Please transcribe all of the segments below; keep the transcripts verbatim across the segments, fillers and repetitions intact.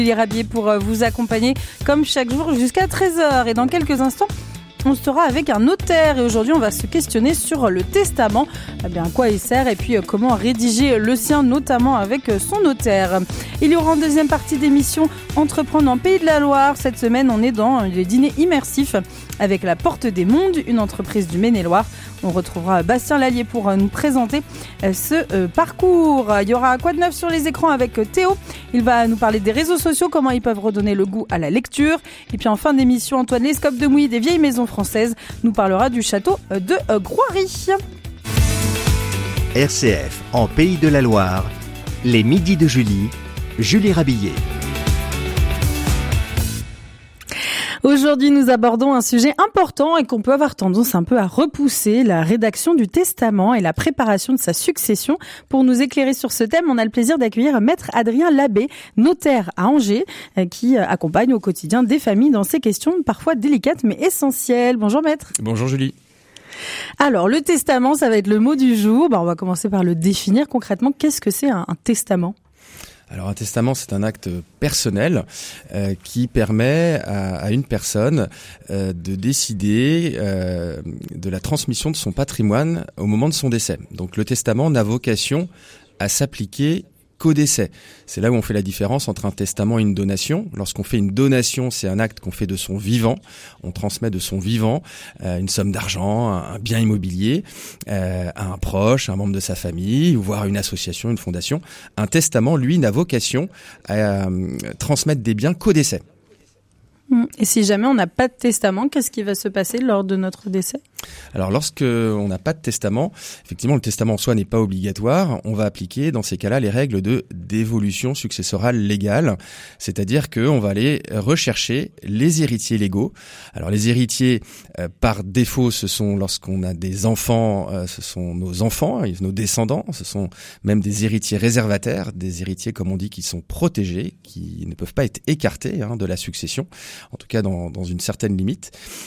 Julie Rabier pour vous accompagner comme chaque jour jusqu'à treize heures. Et dans quelques instants, on sera avec un notaire et aujourd'hui on va se questionner sur le testament, eh bien, à quoi il sert et puis comment rédiger le sien, notamment avec son notaire. Il y aura en deuxième partie d'émission Entreprendre en Pays de la Loire. Cette semaine on est dans le dîner immersif avec la Porte des Mondes, une entreprise du Maine-et-Loire. On retrouvera Bastien Lallier pour nous présenter ce parcours. Il y aura quoi de neuf sur les écrans avec Théo. Il va nous parler des réseaux sociaux, comment ils peuvent redonner le goût à la lecture. Et puis en fin d'émission, Antoine Lescope de Mouilly des Vieilles Maisons Françaises nous parlera du château de Groiry. R C F en Pays de la Loire, les midis de Julie, Julie Rabillet. Aujourd'hui, nous abordons un sujet important et qu'on peut avoir tendance un peu à repousser, la rédaction du testament et la préparation de sa succession. Pour nous éclairer sur ce thème, on a le plaisir d'accueillir Maître Adrien Labbé, notaire à Angers, qui accompagne au quotidien des familles dans ces questions parfois délicates mais essentielles. Bonjour Maître. Bonjour Julie. Alors, le testament, ça va être le mot du jour. Bah, on va commencer par le définir concrètement. Qu'est-ce que c'est un, un testament ? Alors un testament, c'est un acte personnel euh, qui permet à, à une personne euh, de décider euh, de la transmission de son patrimoine au moment de son décès. Donc le testament n'a vocation à s'appliquer qu'au décès. C'est là où on fait la différence entre un testament et une donation. Lorsqu'on fait une donation, c'est un acte qu'on fait de son vivant. On transmet de son vivant euh, une somme d'argent, un, un bien immobilier euh, à un proche, un membre de sa famille, ou voire une association, une fondation. Un testament, lui, n'a vocation à euh, transmettre des biens qu'au décès. Et si jamais on n'a pas de testament, qu'est-ce qui va se passer lors de notre décès ? Alors, lorsque on n'a pas de testament, effectivement, le testament en soi n'est pas obligatoire. On va appliquer, dans ces cas-là, les règles de dévolution successorale légale. C'est-à-dire qu'on va aller rechercher les héritiers légaux. Alors, les héritiers, euh, par défaut, ce sont, lorsqu'on a des enfants, euh, ce sont nos enfants, nos descendants. Ce sont même des héritiers réservataires, des héritiers, comme on dit, qui sont protégés, qui ne peuvent pas être écartés hein, de la succession. En tout cas dans, dans une certaine limite.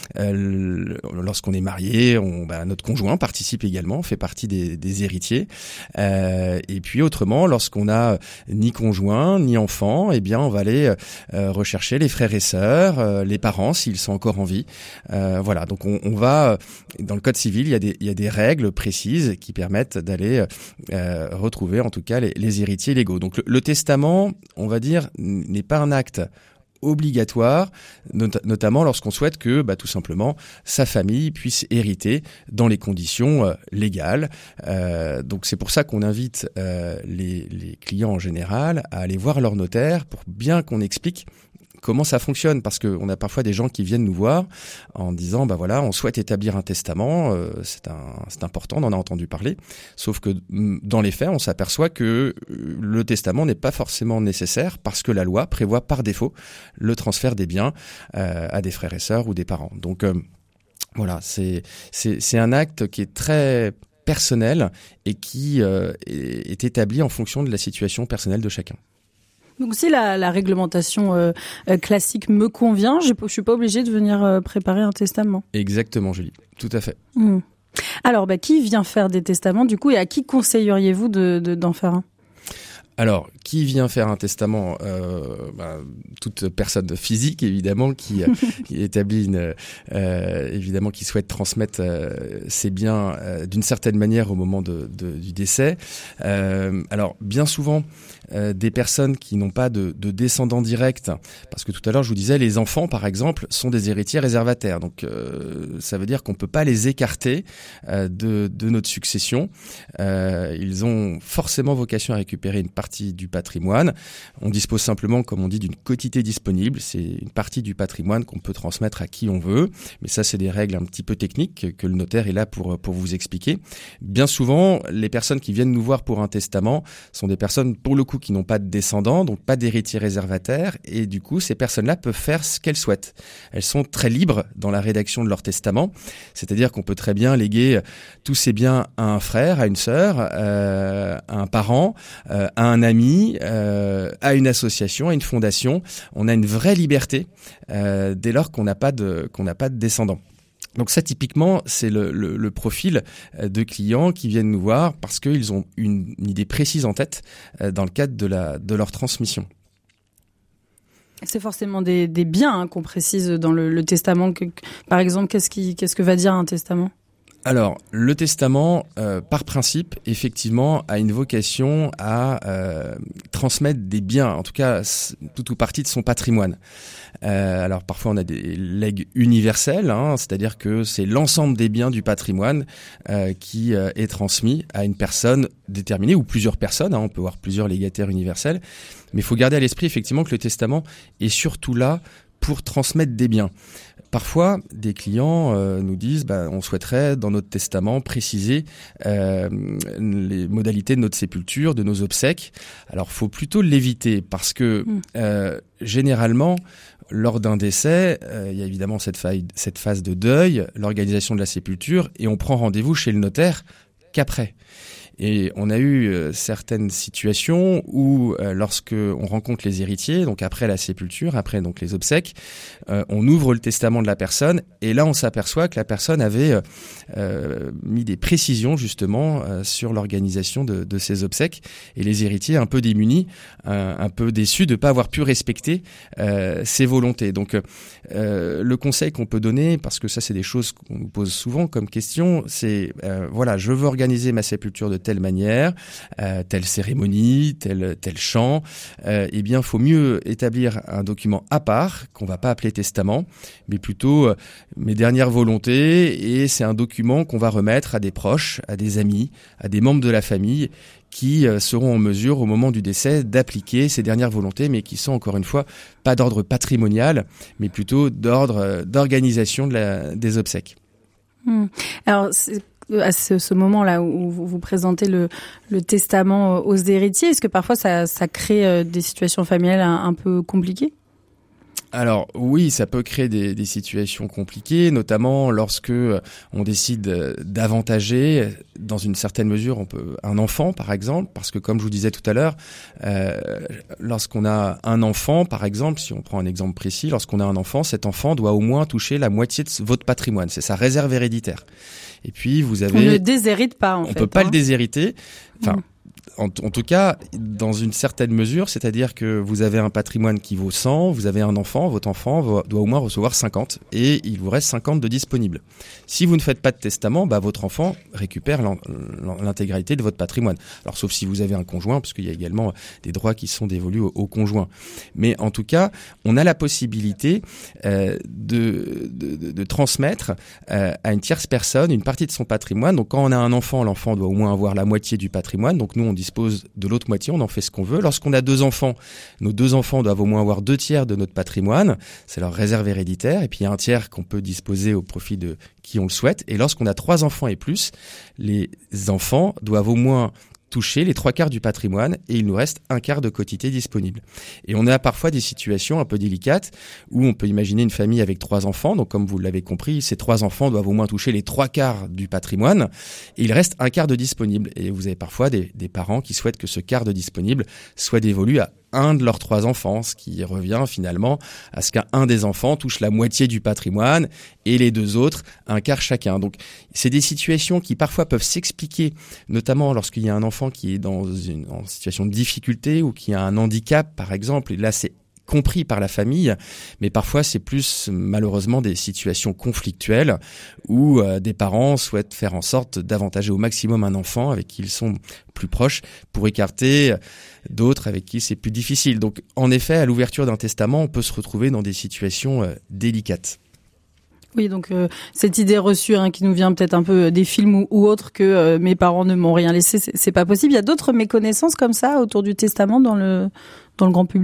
Euh, lorsqu'on est marié, on, bah, notre conjoint participe également, fait partie des, des héritiers. Euh, et puis autrement, lorsqu'on a ni conjoint ni enfant, eh bien on va aller euh, rechercher les frères et sœurs, euh, les parents s'ils sont encore en vie. Euh, voilà, donc on, on va dans le code civil, il y a des, il y a des règles précises qui permettent d'aller euh, retrouver en tout cas les, les héritiers légaux. Donc le, le testament, on va dire, n'est pas un acte obligatoire, not- notamment lorsqu'on souhaite que, bah, tout simplement, sa famille puisse hériter dans les conditions euh, légales. Euh, donc c'est pour ça qu'on invite euh, les, les clients en général à aller voir leur notaire pour bien qu'on explique comment ça fonctionne, parce qu'on a parfois des gens qui viennent nous voir en disant bah voilà, on souhaite établir un testament, euh, c'est un c'est important, on en a entendu parler, sauf que dans les faits, on s'aperçoit que le testament n'est pas forcément nécessaire parce que la loi prévoit par défaut le transfert des biens euh, à des frères et sœurs ou des parents. Donc euh, voilà, c'est c'est c'est un acte qui est très personnel et qui euh, est, est établi en fonction de la situation personnelle de chacun. Donc si la, la réglementation euh, euh, classique me convient, je ne suis pas obligée de venir euh, préparer un testament. Exactement, Julie. Tout à fait. Mmh. Alors, bah, qui vient faire des testaments du coup et à qui conseilleriez-vous de, de, d'en faire un ? Alors, qui vient faire un testament euh, bah, toute personne physique, évidemment, qui, qui établit une, euh, évidemment, qui souhaite transmettre euh, ses biens euh, d'une certaine manière au moment de, de, du décès. Euh, alors, bien souvent, euh, des personnes qui n'ont pas de, de descendants directs, parce que tout à l'heure, je vous disais, les enfants, par exemple, sont des héritiers réservataires. Donc, euh, ça veut dire qu'on peut pas les écarter euh, de, de notre succession. Euh, ils ont forcément vocation à récupérer une partie partie du patrimoine. On dispose simplement, comme on dit, d'une quotité disponible. C'est une partie du patrimoine qu'on peut transmettre à qui on veut. Mais ça, c'est des règles un petit peu techniques que le notaire est là pour, pour vous expliquer. Bien souvent, les personnes qui viennent nous voir pour un testament sont des personnes, pour le coup, qui n'ont pas de descendants, donc pas d'héritiers réservataires. Et du coup, ces personnes-là peuvent faire ce qu'elles souhaitent. Elles sont très libres dans la rédaction de leur testament. C'est-à-dire qu'on peut très bien léguer tous ces biens à un frère, à une sœur, euh, à un parent, euh, à un ami, euh, à une association, à une fondation. On a une vraie liberté euh, dès lors qu'on n'a pas de qu'on n'a pas de descendants. Donc ça, typiquement, c'est le, le, le profil de clients qui viennent nous voir parce qu'ils ont une, une idée précise en tête euh, dans le cadre de la de leur transmission. C'est forcément des, des biens hein, qu'on précise dans le, le testament. Que, que, par exemple, qu'est-ce, qui, qu'est-ce que va dire un testament ? Alors, le testament, euh, par principe, effectivement, a une vocation à euh, transmettre des biens, en tout cas, tout ou partie de son patrimoine. Euh, alors, parfois, on a des legs universels, hein, c'est-à-dire que c'est l'ensemble des biens du patrimoine euh, qui euh, est transmis à une personne déterminée, ou plusieurs personnes, hein, on peut avoir plusieurs légataires universels, mais il faut garder à l'esprit, effectivement, que le testament est surtout là pour transmettre des biens. Parfois, des clients euh, nous disent bah, on souhaiterait, dans notre testament, préciser euh, les modalités de notre sépulture, de nos obsèques. Alors, faut plutôt l'éviter parce que, euh, généralement, lors d'un décès, euh, il y a évidemment cette, faille, cette phase de deuil, l'organisation de la sépulture, et on prend rendez-vous chez le notaire qu'après. Et on a eu euh, certaines situations où, euh, lorsque on rencontre les héritiers, donc après la sépulture, après donc les obsèques, euh, on ouvre le testament de la personne et là on s'aperçoit que la personne avait euh, mis des précisions justement euh, sur l'organisation de, de ses obsèques et les héritiers un peu démunis, un, un peu déçus de ne pas avoir pu respecter euh, ses volontés. Donc euh, le conseil qu'on peut donner, parce que ça c'est des choses qu'on nous pose souvent comme question, c'est euh, voilà, je veux organiser ma sépulture de telle manière, euh, telle cérémonie, tel tel chant, euh, eh bien, faut mieux établir un document à part qu'on va pas appeler testament, mais plutôt euh, mes dernières volontés. Et c'est un document qu'on va remettre à des proches, à des amis, à des membres de la famille qui euh, seront en mesure, au moment du décès, d'appliquer ces dernières volontés, mais qui sont encore une fois pas d'ordre patrimonial, mais plutôt d'ordre euh, d'organisation de la, des obsèques. Mmh. Alors, c'est... à ce, ce moment-là où vous, vous présentez le, le testament aux héritiers, est-ce que parfois ça, ça crée des situations familiales un, un peu compliquées ? Alors oui, ça peut créer des, des situations compliquées, notamment lorsque on décide d'avantager, dans une certaine mesure, on peut un enfant par exemple, parce que comme je vous disais tout à l'heure, euh, lorsqu'on a un enfant, par exemple, si on prend un exemple précis, lorsqu'on a un enfant, cet enfant doit au moins toucher la moitié de votre patrimoine, c'est sa réserve héréditaire. Et puis vous avez... On ne déshérite pas en on fait. On peut pas hein. le déshériter. Enfin. Mmh. En, en tout cas, dans une certaine mesure, c'est-à-dire que vous avez un patrimoine qui vaut cent, vous avez un enfant, votre enfant va, doit au moins recevoir cinquante et il vous reste cinquante de disponibles. Si vous ne faites pas de testament, bah, votre enfant récupère l'en, l'intégralité de votre patrimoine. Alors, sauf si vous avez un conjoint, parce qu'il y a également des droits qui sont dévolus au, au conjoint. Mais en tout cas, on a la possibilité euh, de, de, de, de transmettre euh, à une tierce personne une partie de son patrimoine. Donc, quand on a un enfant, l'enfant doit au moins avoir la moitié du patrimoine. Donc, nous, on dispose de l'autre moitié, on en fait ce qu'on veut. Lorsqu'on a deux enfants, nos deux enfants doivent au moins avoir deux tiers de notre patrimoine, c'est leur réserve héréditaire, et puis il y a un tiers qu'on peut disposer au profit de qui on le souhaite. Et lorsqu'on a trois enfants et plus, les enfants doivent au moins toucher les trois quarts du patrimoine et il nous reste un quart de quotité disponible. Et on a parfois des situations un peu délicates où on peut imaginer une famille avec trois enfants. Donc comme vous l'avez compris, ces trois enfants doivent au moins toucher les trois quarts du patrimoine et il reste un quart de disponible. Et vous avez parfois des, des parents qui souhaitent que ce quart de disponible soit dévolu à un de leurs trois enfants, ce qui revient finalement à ce qu'un des enfants touche la moitié du patrimoine et les deux autres un quart chacun. Donc c'est des situations qui parfois peuvent s'expliquer, notamment lorsqu'il y a un enfant qui est dans une en situation de difficulté ou qui a un handicap par exemple, et là c'est compris par la famille, mais parfois c'est plus malheureusement des situations conflictuelles où euh, des parents souhaitent faire en sorte d'avantager au maximum un enfant avec qui ils sont plus proches pour écarter d'autres avec qui c'est plus difficile. Donc en effet, à l'ouverture d'un testament, on peut se retrouver dans des situations euh, délicates. Oui, donc euh, cette idée reçue hein, qui nous vient peut-être un peu des films ou, ou autres que euh, mes parents ne m'ont rien laissé, c'est, c'est pas possible. Il y a d'autres méconnaissances comme ça autour du testament dans le dans le grand public ?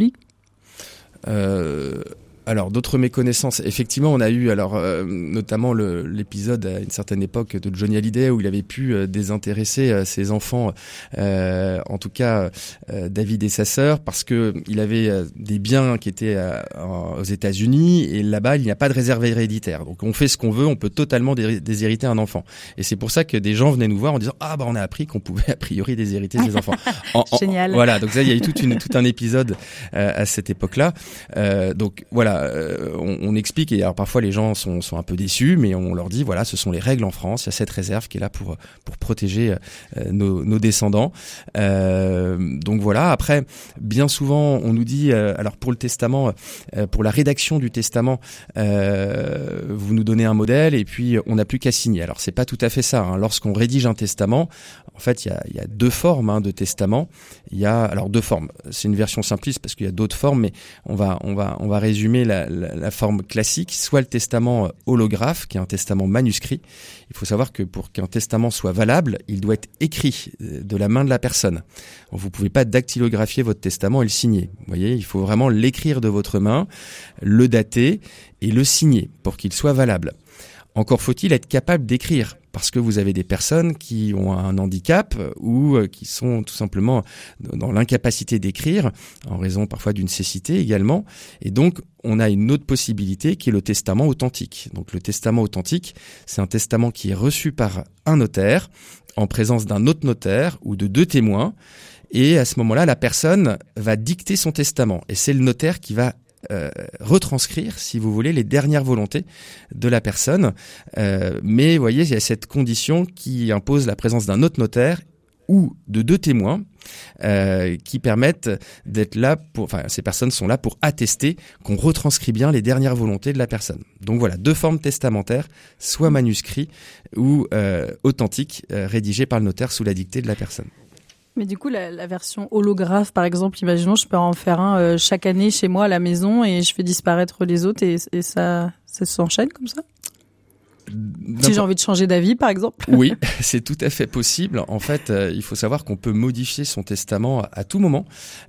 Euh, alors d'autres méconnaissances, effectivement on a eu alors euh, notamment le, l'épisode à une certaine époque de Johnny Hallyday où il avait pu euh, désintéresser euh, ses enfants, euh, en tout cas euh, David et sa sœur, parce que il avait euh, des biens qui étaient euh, aux États-Unis et là-bas il n'y a pas de réserve héréditaire, donc on fait ce qu'on veut, on peut totalement dé- déshériter un enfant. Et c'est pour ça que des gens venaient nous voir en disant ah bah on a appris qu'on pouvait a priori déshériter ses enfants. En, en, Génial. Voilà, donc ça il y a eu toute une, tout un épisode euh, à cette époque-là. Euh, donc voilà. voilà, euh, on, on explique, et alors parfois les gens sont, sont un peu déçus, mais on leur dit, voilà, ce sont les règles en France, il y a cette réserve qui est là pour, pour protéger euh, nos, nos descendants. Euh, donc voilà, après, bien souvent, on nous dit, euh, alors pour le testament, euh, pour la rédaction du testament, euh, vous nous donnez un modèle et puis on n'a plus qu'à signer. Alors c'est pas tout à fait ça, hein. Lorsqu'on rédige un testament, en fait, il y a, il y a deux formes hein, de testament. Il y a alors deux formes. C'est une version simpliste parce qu'il y a d'autres formes, mais on va on va on va résumer la, la, la forme classique. Soit le testament holographe, qui est un testament manuscrit. Il faut savoir que pour qu'un testament soit valable, il doit être écrit de la main de la personne. Vous pouvez pas dactylographier votre testament et le signer. Vous voyez, il faut vraiment l'écrire de votre main, le dater et le signer pour qu'il soit valable. Encore faut-il être capable d'écrire, parce que vous avez des personnes qui ont un handicap ou qui sont tout simplement dans l'incapacité d'écrire, en raison parfois d'une cécité également. Et donc, on a une autre possibilité qui est le testament authentique. Donc le testament authentique, c'est un testament qui est reçu par un notaire, en présence d'un autre notaire ou de deux témoins. Et à ce moment-là, la personne va dicter son testament. Et c'est le notaire qui va Euh, retranscrire, si vous voulez, les dernières volontés de la personne. Euh, mais vous voyez, il y a cette condition qui impose la présence d'un autre notaire ou de deux témoins euh, qui permettent d'être là pour, enfin, ces personnes sont là pour attester qu'on retranscrit bien les dernières volontés de la personne. Donc voilà, deux formes testamentaires, soit manuscrits ou euh, authentiques, euh, rédigés par le notaire sous la dictée de la personne. Mais du coup, la, la version holographe, par exemple, imaginons, je peux en faire un euh, chaque année chez moi à la maison et je fais disparaître les autres et, et ça, ça s'enchaîne comme ça ? Si j'ai envie de changer d'avis, par exemple. Oui, c'est tout à fait possible. En fait, euh, il faut savoir qu'on peut modifier son testament à tout moment.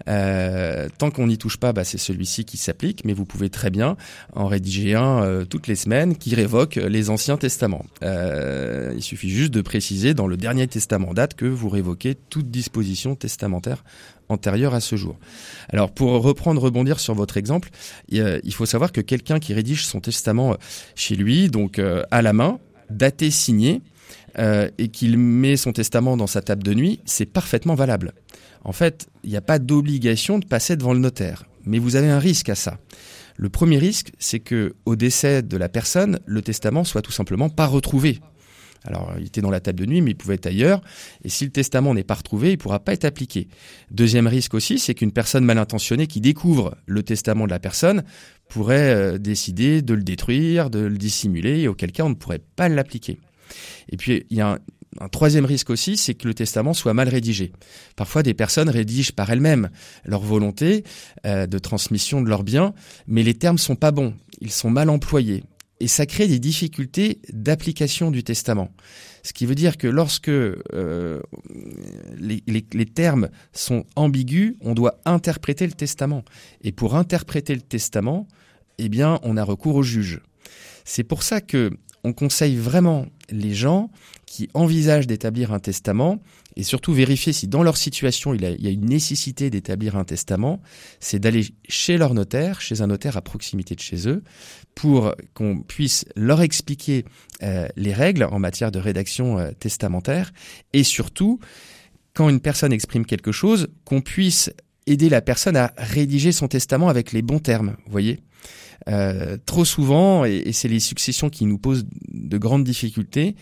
Euh, tant qu'on n'y touche pas, bah, c'est celui-ci qui s'applique. Mais vous pouvez très bien en rédiger un euh, toutes les semaines qui révoque les anciens testaments. Euh, il suffit juste de préciser dans le dernier testament date que vous révoquez toute disposition testamentaire antérieure à ce jour. Alors, pour reprendre, rebondir sur votre exemple, il faut savoir que quelqu'un qui rédige son testament chez lui, donc euh, à la main, daté, signé, euh, et qu'il met son testament dans sa table de nuit, c'est parfaitement valable. En fait, il n'y a pas d'obligation de passer devant le notaire, mais vous avez un risque à ça. Le premier risque, c'est que au décès de la personne, le testament soit tout simplement pas retrouvé. Alors, il était dans la table de nuit, mais il pouvait être ailleurs. Et si le testament n'est pas retrouvé, il ne pourra pas être appliqué. Deuxième risque aussi, c'est qu'une personne mal intentionnée qui découvre le testament de la personne pourrait euh, décider de le détruire, de le dissimuler, et auquel cas on ne pourrait pas l'appliquer. Et puis, il y a un, un troisième risque aussi, c'est que le testament soit mal rédigé. Parfois, des personnes rédigent par elles-mêmes leur volonté euh, de transmission de leurs biens, mais les termes sont pas bons, ils sont mal employés. Et ça crée des difficultés d'application du testament. Ce qui veut dire que lorsque euh, les, les, les termes sont ambigus, on doit interpréter le testament. Et pour interpréter le testament, eh bien, on a recours au juge. C'est pour ça que on conseille vraiment les gens qui envisagent d'établir un testament, et surtout vérifier si dans leur situation il, a, il y a une nécessité d'établir un testament, c'est d'aller chez leur notaire, chez un notaire à proximité de chez eux, pour qu'on puisse leur expliquer euh, les règles en matière de rédaction euh, testamentaire, et surtout, quand une personne exprime quelque chose, qu'on puisse aider la personne à rédiger son testament avec les bons termes, vous voyez ? Euh, trop souvent, et, et c'est les successions qui nous posent de grandes difficultés,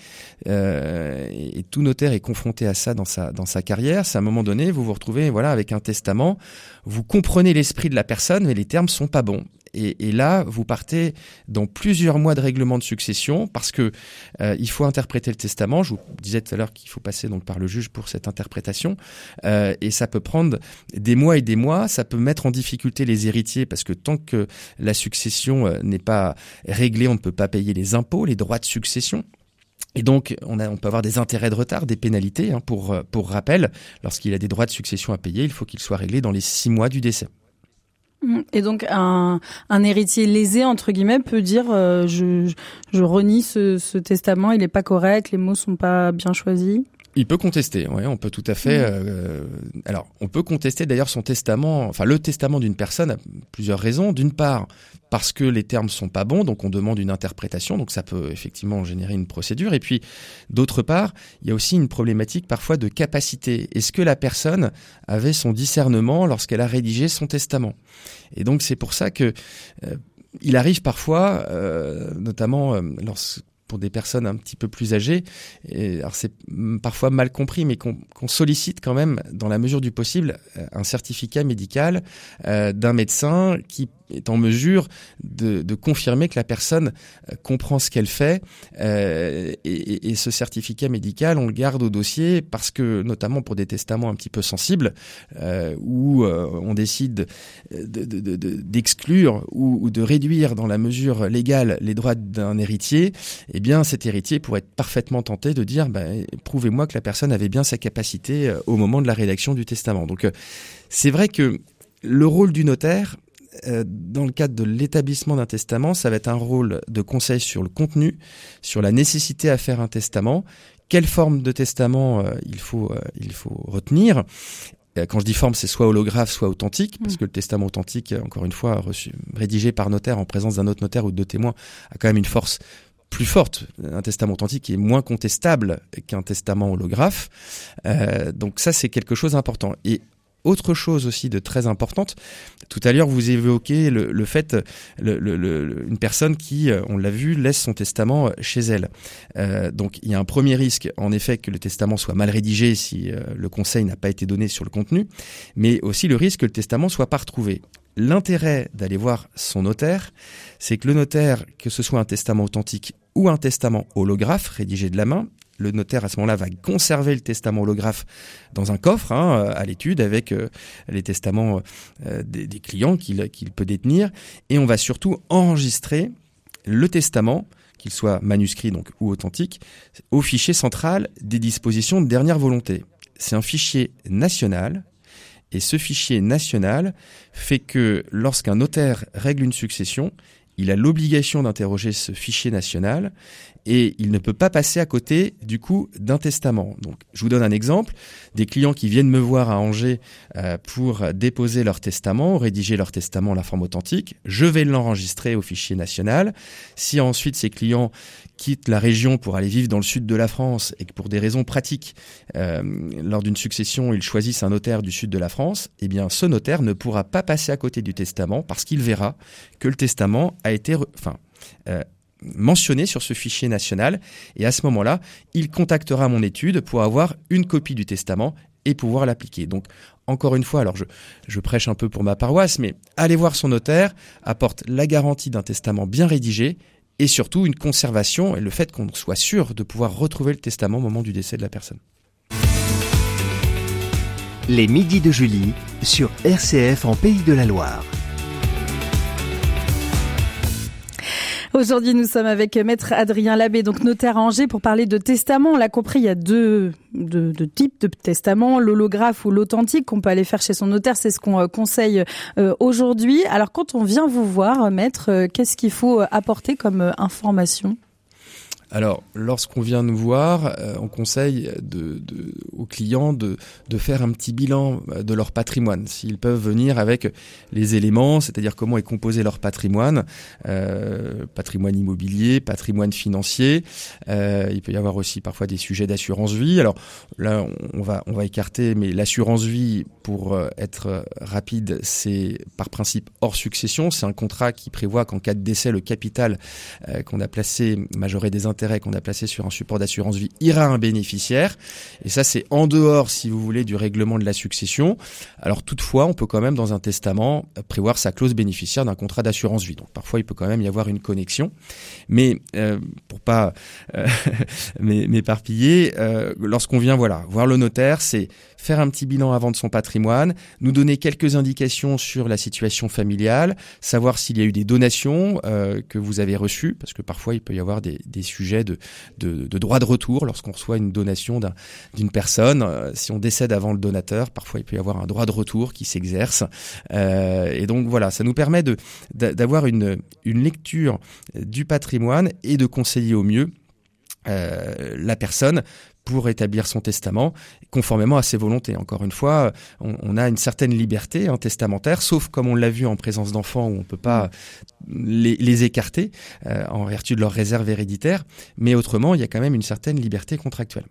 euh, et, et tout notaire est confronté à ça dans sa dans sa carrière. C'est à un moment donné, vous vous retrouvez voilà avec un testament, vous comprenez l'esprit de la personne, mais les termes sont pas bons. Et, et là, vous partez dans plusieurs mois de règlement de succession parce que euh, il faut interpréter le testament. Je vous disais tout à l'heure qu'il faut passer donc par le juge pour cette interprétation, euh, et ça peut prendre des mois et des mois. Ça peut mettre en difficulté les héritiers parce que tant que la succession euh, n'est pas réglée, on ne peut pas payer les impôts, les droits de succession. Et donc, on, a, on peut avoir des intérêts de retard, des pénalités. Hein, pour, pour rappel, lorsqu'il a des droits de succession à payer, il faut qu'il soit réglé dans les six mois du décès. Et donc un, un héritier lésé entre guillemets peut dire euh, je, je renie ce, ce testament, il est pas correct, les mots sont pas bien choisis. Il peut contester, ouais, on peut tout à fait. Mmh. Euh, alors, on peut contester d'ailleurs son testament, enfin le testament d'une personne à plusieurs raisons. D'une part, parce que les termes sont pas bons, donc on demande une interprétation, donc ça peut effectivement générer une procédure. Et puis, d'autre part, il y a aussi une problématique parfois de capacité. Est-ce que la personne avait son discernement lorsqu'elle a rédigé son testament ? Et donc c'est pour ça que euh, il arrive parfois, euh, notamment euh, lorsque pour des personnes un petit peu plus âgées, et alors c'est parfois mal compris, mais qu'on, qu'on sollicite quand même, dans la mesure du possible, un certificat médical euh, d'un médecin qui est en mesure de, de confirmer que la personne comprend ce qu'elle fait. Euh, et, et ce certificat médical, on le garde au dossier parce que, notamment pour des testaments un petit peu sensibles, euh, où euh, on décide de, de, de, de, d'exclure ou, ou de réduire dans la mesure légale les droits d'un héritier, eh bien cet héritier pourrait être parfaitement tenté de dire bah, « prouvez-moi que la personne avait bien sa capacité au moment de la rédaction du testament ». Donc euh, c'est vrai que le rôle du notaire, euh, dans le cadre de l'établissement d'un testament, ça va être un rôle de conseil sur le contenu, sur la nécessité à faire un testament, quelle forme de testament euh, il faut, euh, il faut retenir. Quand je dis forme, c'est soit holographe, soit authentique, parce que le testament authentique, encore une fois, reçu, rédigé par notaire en présence d'un autre notaire ou de deux témoins, a quand même une force plus forte. Un testament authentique qui est moins contestable qu'un testament holographe. Euh, donc ça, c'est quelque chose d'important. Et autre chose aussi de très importante, tout à l'heure vous évoquez le, le fait, le, le, le, une personne qui, on l'a vu, laisse son testament chez elle. Euh, donc il y a un premier risque, en effet, que le testament soit mal rédigé si euh, le conseil n'a pas été donné sur le contenu, mais aussi le risque que le testament soit pas retrouvé. L'intérêt d'aller voir son notaire, c'est que le notaire, que ce soit un testament authentique ou un testament holographe rédigé de la main, le notaire, à ce moment-là, va conserver le testament holographe dans un coffre, hein, à l'étude, avec euh, les testaments euh, des, des clients qu'il, qu'il peut détenir. Et on va surtout enregistrer le testament, qu'il soit manuscrit donc ou authentique, au fichier central des dispositions de dernière volonté. C'est un fichier national. Et ce fichier national fait que lorsqu'un notaire règle une succession, il a l'obligation d'interroger ce fichier national et il ne peut pas passer à côté du coup d'un testament. Donc, je vous donne un exemple. Des clients qui viennent me voir à Angers euh, pour déposer leur testament, rédiger leur testament à la forme authentique. Je vais l'enregistrer au fichier national. Si ensuite ces clients quittent la région pour aller vivre dans le sud de la France et que pour des raisons pratiques, euh, lors d'une succession, ils choisissent un notaire du sud de la France, eh bien ce notaire ne pourra pas passer à côté du testament parce qu'il verra que le testament a été re... enfin, euh, mentionné sur ce fichier national et à ce moment-là, il contactera mon étude pour avoir une copie du testament et pouvoir l'appliquer. Donc, encore une fois, alors je, je prêche un peu pour ma paroisse, mais aller voir son notaire apporte la garantie d'un testament bien rédigé et surtout une conservation et le fait qu'on soit sûr de pouvoir retrouver le testament au moment du décès de la personne. Les midis de Julie sur R C F en Pays de la Loire. Aujourd'hui, nous sommes avec Maître Adrien Labbé, donc notaire à Angers, pour parler de testament. On l'a compris, il y a deux, deux, deux types de testaments, l'holographe ou l'authentique qu'on peut aller faire chez son notaire. C'est ce qu'on conseille euh, aujourd'hui. Alors, quand on vient vous voir, Maître, euh, qu'est-ce qu'il faut apporter comme euh, information ? Alors, lorsqu'on vient nous voir, euh, on conseille de, de, aux clients de, de faire un petit bilan de leur patrimoine. S'ils peuvent venir avec les éléments, c'est-à-dire comment est composé leur patrimoine, euh, patrimoine immobilier, patrimoine financier. Euh, il peut y avoir aussi parfois des sujets d'assurance vie. Alors là, on va, on va écarter, mais l'assurance vie, pour être rapide, c'est par principe hors succession. C'est un contrat qui prévoit qu'en cas de décès, le capital euh, qu'on a placé, majoré des intérêts qu'on a placé sur un support d'assurance vie, ira à un bénéficiaire. Et ça, c'est en dehors, si vous voulez, du règlement de la succession. Alors toutefois, on peut quand même, dans un testament, prévoir sa clause bénéficiaire d'un contrat d'assurance vie. Donc parfois, il peut quand même y avoir une connexion. Mais euh, pour pas euh, m'éparpiller, euh, lorsqu'on vient voilà voir le notaire, c'est faire un petit bilan avant de son patrimoine, nous donner quelques indications sur la situation familiale, savoir s'il y a eu des donations euh, que vous avez reçues, parce que parfois il peut y avoir des, des sujets de, de, de droit de retour lorsqu'on reçoit une donation d'un, d'une personne. Euh, si on décède avant le donateur, parfois il peut y avoir un droit de retour qui s'exerce. Euh, et donc voilà, ça nous permet de, d'avoir une, une lecture du patrimoine et de conseiller au mieux euh, la personne pour établir son testament conformément à ses volontés. Encore une fois, on, on a une certaine liberté hein, testamentaire, sauf comme on l'a vu en présence d'enfants où on ne peut pas les, les écarter euh, en vertu de leur réserve héréditaire, mais autrement, il y a quand même une certaine liberté contractuelle.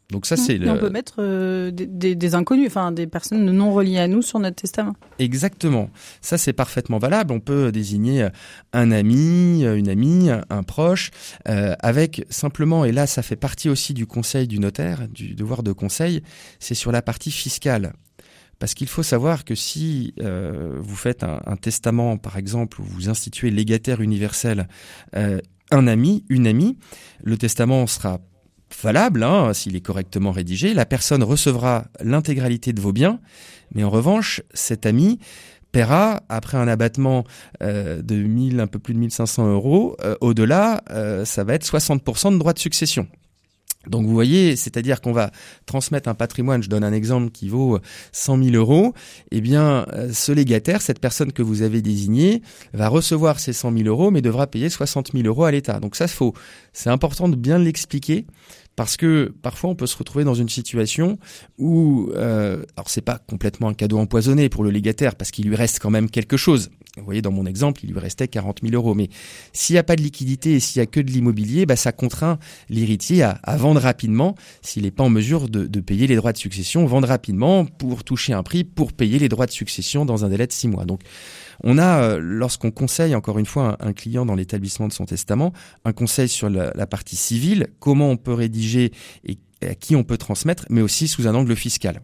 Donc ça, c'est Et le... on peut mettre euh, des, des, des inconnus, enfin des personnes non reliées à nous sur notre testament. Exactement. Ça, c'est parfaitement valable. On peut désigner un ami, une amie, un proche, euh, avec simplement, et là, ça fait partie aussi du conseil du notaire, du devoir de conseil, c'est sur la partie fiscale. Parce qu'il faut savoir que si euh, vous faites un, un testament, par exemple, où vous instituez légataire universel, euh, un ami, une amie, le testament sera valable hein, s'il est correctement rédigé. La personne recevra l'intégralité de vos biens, mais en revanche, cet ami paiera, après un abattement euh, de mille, un peu plus de mille cinq cents euros, euh, au-delà, euh, ça va être soixante pour cent de droits de succession. Donc vous voyez, c'est-à-dire qu'on va transmettre un patrimoine, je donne un exemple qui vaut cent mille euros, eh bien ce légataire, cette personne que vous avez désignée, va recevoir ces cent mille euros mais devra payer soixante mille euros à l'État. Donc ça, faut, c'est important de bien l'expliquer parce que parfois on peut se retrouver dans une situation où, euh, alors c'est pas complètement un cadeau empoisonné pour le légataire parce qu'il lui reste quand même quelque chose. Vous voyez, dans mon exemple, il lui restait quarante mille euros. Mais s'il n'y a pas de liquidité et s'il n'y a que de l'immobilier, bah, ça contraint l'héritier à, à vendre rapidement s'il n'est pas en mesure de, de payer les droits de succession, vendre rapidement pour toucher un prix, pour payer les droits de succession dans un délai de six mois. Donc, on a, lorsqu'on conseille, encore une fois, un, un client dans l'établissement de son testament, un conseil sur la, la partie civile, comment on peut rédiger et à qui on peut transmettre, mais aussi sous un angle fiscal.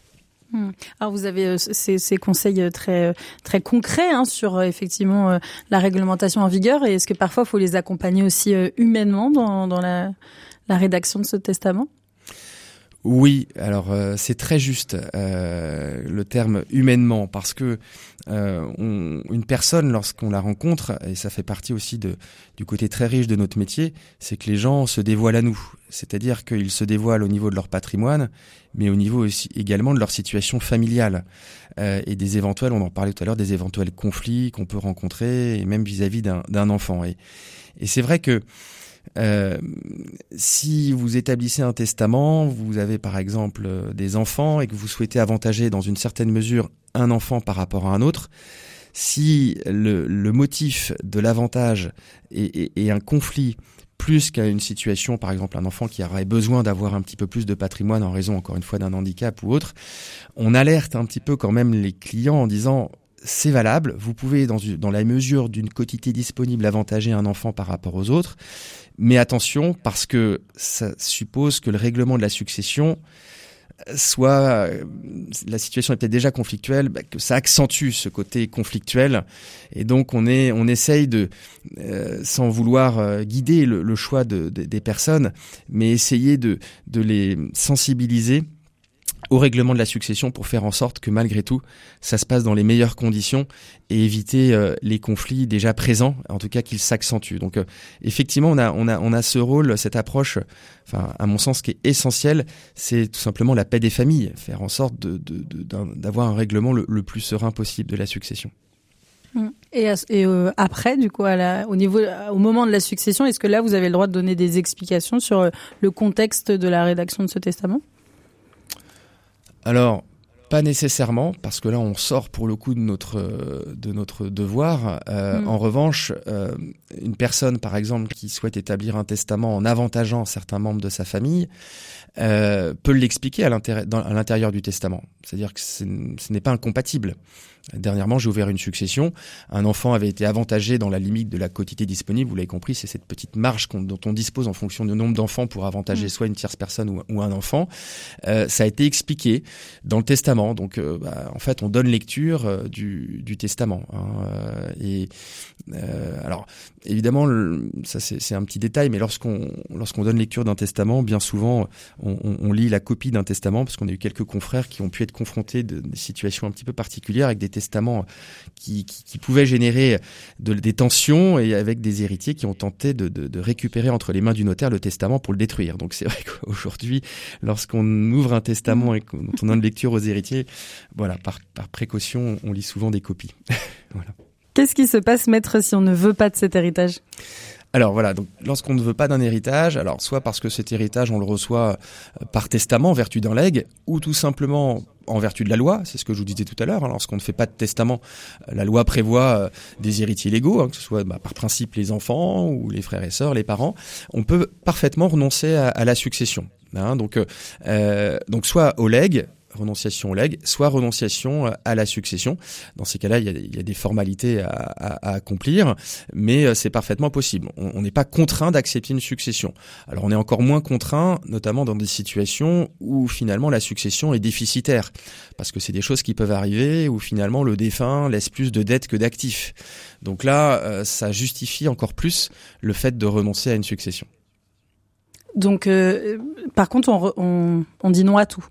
Alors vous avez euh, ces, ces conseils très très concrets hein, sur euh, effectivement euh, la réglementation en vigueur et est-ce que parfois il faut les accompagner aussi euh, humainement dans, dans la, la rédaction de ce testament ? Oui, alors euh, c'est très juste euh, le terme humainement parce que euh, on, une personne lorsqu'on la rencontre et ça fait partie aussi de du côté très riche de notre métier, c'est que les gens se dévoilent à nous, c'est-à-dire qu'ils se dévoilent au niveau de leur patrimoine, mais au niveau aussi également de leur situation familiale euh, et des éventuels, on en parlait tout à l'heure, des éventuels conflits qu'on peut rencontrer et même vis-à-vis d'un, d'un enfant. Et, et c'est vrai que Euh, si vous établissez un testament, vous avez par exemple euh, des enfants et que vous souhaitez avantager dans une certaine mesure un enfant par rapport à un autre, si le, le motif de l'avantage est, est, est un conflit plus qu'à une situation, par exemple un enfant qui aurait besoin d'avoir un petit peu plus de patrimoine en raison encore une fois d'un handicap ou autre, on alerte un petit peu quand même les clients en disant c'est valable, vous pouvez dans, dans la mesure d'une quotité disponible avantager un enfant par rapport aux autres, mais attention parce que ça suppose que le règlement de la succession soit, la situation est peut-être déjà conflictuelle, bah, que ça accentue ce côté conflictuel et donc on est, on essaye de, euh, sans vouloir euh, guider le, le choix de, de, des personnes, mais essayer de, de les sensibiliser au règlement de la succession pour faire en sorte que malgré tout, ça se passe dans les meilleures conditions et éviter euh, les conflits déjà présents, en tout cas qu'ils s'accentuent. Donc euh, effectivement, on a on a on a ce rôle, cette approche, enfin à mon sens qui est essentielle, c'est tout simplement la paix des familles, faire en sorte de, de, de d'avoir un règlement le, le plus serein possible de la succession. Et, et euh, après, du coup, à la, au niveau, au moment de la succession, est-ce que là vous avez le droit de donner des explications sur euh, le contexte de la rédaction de ce testament ? Alors, pas nécessairement, parce que là, on sort pour le coup de notre de notre devoir. Euh, mmh. En revanche, euh, une personne, par exemple, qui souhaite établir un testament en avantageant certains membres de sa famille, euh, peut l'expliquer à l'intérieur, dans, à l'intérieur du testament. C'est-à-dire que ce n'est pas incompatible. Dernièrement, j'ai ouvert une succession. Un enfant avait été avantagé dans la limite de la quotité disponible. Vous l'avez compris, c'est cette petite marge qu'on, dont on dispose en fonction du nombre d'enfants pour avantager mmh. soit une tierce personne ou, ou un enfant. Euh, ça a été expliqué dans le testament. Donc, euh, bah, en fait, on donne lecture euh, du, du testament. Hein, euh, et euh, alors, évidemment, le, ça c'est, c'est un petit détail, mais lorsqu'on lorsqu'on donne lecture d'un testament, bien souvent, on, on, on lit la copie d'un testament parce qu'on a eu quelques confrères qui ont pu être confrontés de des situations un petit peu particulières avec des testaments qui, qui, qui pouvaient générer de, des tensions et avec des héritiers qui ont tenté de, de, de récupérer entre les mains du notaire le testament pour le détruire. Donc c'est vrai qu'aujourd'hui, lorsqu'on ouvre un testament et qu'on on donne lecture aux héritiers, voilà, par, par précaution, on lit souvent des copies. Voilà. Qu'est-ce qui se passe, maître, si on ne veut pas de cet héritage ? Alors voilà, donc lorsqu'on ne veut pas d'un héritage, alors soit parce que cet héritage on le reçoit par testament en vertu d'un legs, ou tout simplement en vertu de la loi, c'est ce que je vous disais tout à l'heure, hein, lorsqu'on ne fait pas de testament, la loi prévoit euh, des héritiers légaux, hein, que ce soit bah, par principe les enfants ou les frères et sœurs, les parents, on peut parfaitement renoncer à, à la succession. Hein, donc, euh, donc soit au legs, renonciation au legs, soit renonciation à la succession. Dans ces cas-là, il y a, il y a des formalités à, à, à accomplir, mais c'est parfaitement possible. On n'est pas contraint d'accepter une succession. Alors on est encore moins contraint, notamment dans des situations où finalement la succession est déficitaire, parce que c'est des choses qui peuvent arriver où finalement le défunt laisse plus de dettes que d'actifs. Donc là, euh, ça justifie encore plus le fait de renoncer à une succession. Donc, euh, par contre, on, on, on dit non à tout.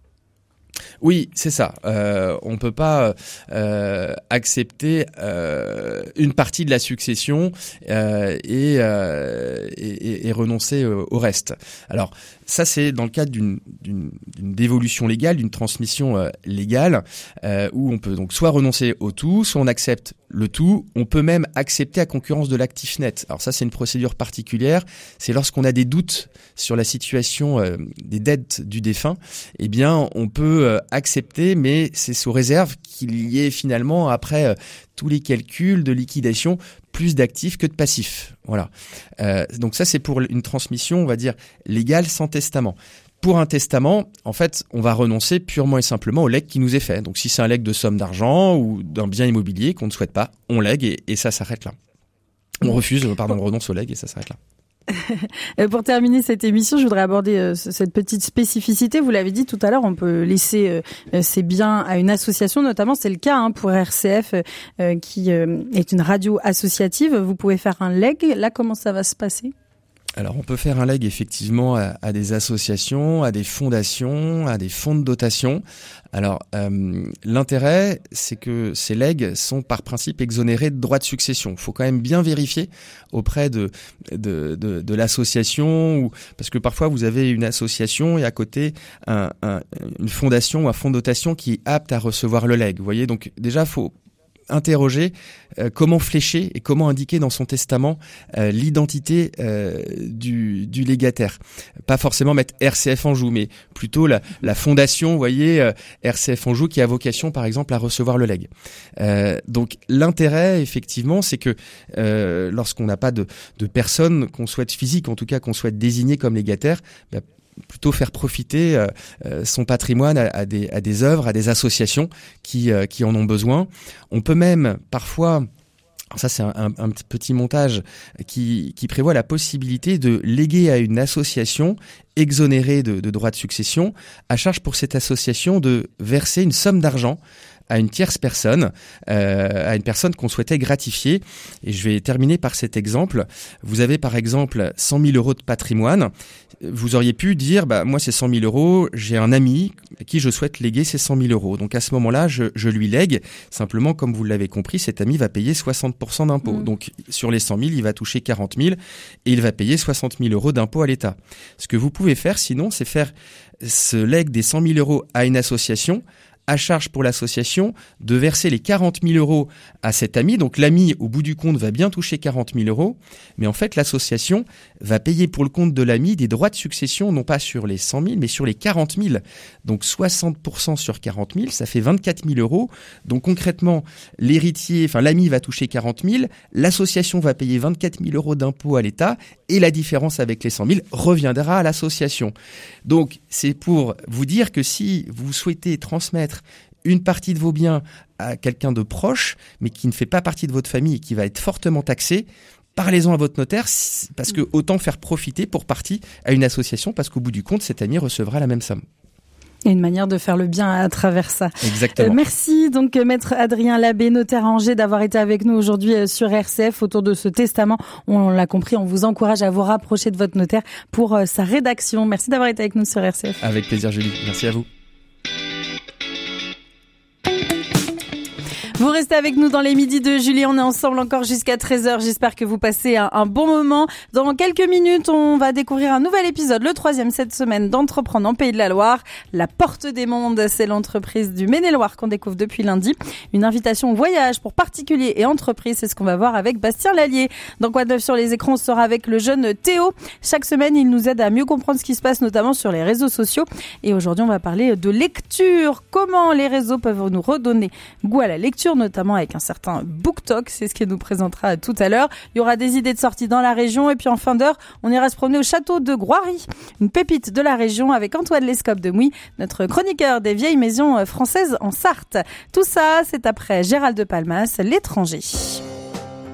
Oui, c'est ça. Euh, on peut pas euh, accepter euh, une partie de la succession euh, et, euh, et, et renoncer au reste. Alors, ça, c'est dans le cadre d'une, d'une, d'une dévolution légale, d'une transmission euh, légale, euh, où on peut donc soit renoncer au tout, soit on accepte le tout. On peut même accepter à concurrence de l'actif net. Alors ça, c'est une procédure particulière. C'est lorsqu'on a des doutes sur la situation euh, des dettes du défunt, eh bien, on peut euh, accepter, mais c'est sous réserve qu'il y ait finalement, après euh, tous les calculs de liquidation, plus d'actifs que de passifs. Voilà. Euh, donc ça, c'est pour une transmission, on va dire, légale sans testament. Pour un testament, en fait, on va renoncer purement et simplement au legs qui nous est fait. Donc si c'est un legs de somme d'argent ou d'un bien immobilier qu'on ne souhaite pas, on lègue et, et ça s'arrête là. On refuse, pardon, on renonce au legs et ça s'arrête là. Pour terminer cette émission, je voudrais aborder euh, cette petite spécificité. Vous l'avez dit tout à l'heure, on peut laisser euh, ses biens à une association, notamment c'est le cas hein, pour R C F euh, qui euh, est une radio associative. Vous pouvez faire un legs. Là, comment ça va se passer ? Alors on peut faire un legs effectivement à, à des associations, à des fondations, à des fonds de dotation. Alors euh, l'intérêt, c'est que ces legs sont par principe exonérés de droits de succession. Il faut quand même bien vérifier auprès de de, de, de l'association, ou, parce que parfois vous avez une association et à côté un, un, une fondation ou un fonds de dotation qui est apte à recevoir le legs. Vous voyez, donc déjà faut interroger euh, comment flécher et comment indiquer dans son testament euh, l'identité euh, du, du légataire. Pas forcément mettre R C F Anjou, mais plutôt la, la fondation, vous voyez, euh, R C F Anjou qui a vocation par exemple à recevoir le legs. Euh, donc l'intérêt effectivement, c'est que euh, lorsqu'on n'a pas de, de personne qu'on souhaite physique, en tout cas qu'on souhaite désigner comme légataire, bah, plutôt faire profiter euh, son patrimoine à, à, des, à des œuvres, à des associations qui, euh, qui en ont besoin. On peut même parfois, ça c'est un, un, un petit montage qui, qui prévoit la possibilité de léguer à une association exonérée de, de droits de succession, à charge pour cette association de verser une somme d'argent à une tierce personne, euh, à une personne qu'on souhaitait gratifier. Et je vais terminer par cet exemple. Vous avez par exemple cent mille euros de patrimoine. Vous auriez pu dire, bah, moi c'est cent mille euros, j'ai un ami à qui je souhaite léguer ces cent mille euros. Donc à ce moment-là, je, je lui lègue. Simplement, comme vous l'avez compris, cet ami va payer soixante pour cent d'impôts. Mmh. Donc sur les cent mille, il va toucher quarante mille et il va payer soixante mille euros d'impôts à l'État. Ce que vous pouvez faire sinon, c'est faire ce legs des cent mille euros à une association, à charge pour l'association de verser les quarante mille euros à cet ami. Donc l'ami, au bout du compte, va bien toucher quarante mille euros. Mais en fait, l'association va payer pour le compte de l'ami des droits de succession, non pas sur les cent mille, mais sur les quarante mille. Donc soixante pour cent sur quarante mille, ça fait vingt-quatre mille euros. Donc concrètement, l'héritier, enfin l'ami va toucher quarante mille, l'association va payer vingt-quatre mille euros d'impôts à l'État et la différence avec les cent mille reviendra à l'association. Donc c'est pour vous dire que si vous souhaitez transmettre une partie de vos biens à quelqu'un de proche, mais qui ne fait pas partie de votre famille et qui va être fortement taxé, parlez-en à votre notaire, parce que autant faire profiter pour partie à une association, parce qu'au bout du compte, cet ami recevra la même somme. Il y a une manière de faire le bien à travers ça. Exactement. Euh, merci donc Maître Adrien Labbé, notaire à Angers, d'avoir été avec nous aujourd'hui sur R C F autour de ce testament. On l'a compris, on vous encourage à vous rapprocher de votre notaire pour euh, sa rédaction. Merci d'avoir été avec nous sur R C F. Avec plaisir Julie, merci à vous. Vous restez avec nous dans les midis de Julie. On est ensemble encore jusqu'à treize heures. J'espère que vous passez un, un bon moment. Dans quelques minutes, on va découvrir un nouvel épisode, le troisième cette semaine d'Entreprendre en Pays de la Loire. La Porte des Mondes, c'est l'entreprise du Maine-et-Loire qu'on découvre depuis lundi. Une invitation au voyage pour particuliers et entreprises. C'est ce qu'on va voir avec Bastien Lallier. Dans Quoi de neuf sur les écrans, on sera avec le jeune Théo. Chaque semaine, il nous aide à mieux comprendre ce qui se passe, notamment sur les réseaux sociaux. Et aujourd'hui, on va parler de lecture. Comment les réseaux peuvent nous redonner goût à la lecture, notamment avec un certain BookTok. C'est ce qu'il nous présentera tout à l'heure. Il y aura des idées de sortie dans la région. Et puis en fin d'heure, on ira se promener au château de Groiry, une pépite de la région, avec Antoine Lescope de Mouy, notre chroniqueur des vieilles maisons françaises en Sarthe. Tout ça, c'est après Gérald de Palmas, L'étranger.